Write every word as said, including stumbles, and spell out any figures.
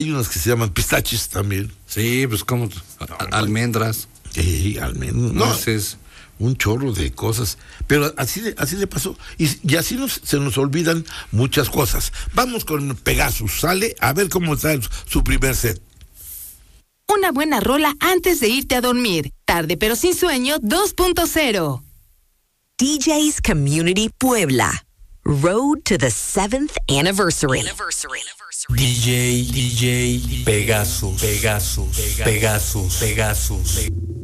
Hay unas que se llaman pistaches también. Sí, pues como a- almendras. Sí, almendras. No, Nueces. un chorro de cosas. Pero así le, así le pasó. Y, y así nos, se nos olvidan muchas cosas. Vamos con Pegasus, ¿sale? A ver cómo está el- su primer set. Una buena rola antes de irte a dormir. Tarde pero sin sueño dos punto cero. D J's Community Puebla. Road to the seventh anniversary. Anniversary. D J, D J, Pegasus, Pegasus, Pegasus, Pegasus.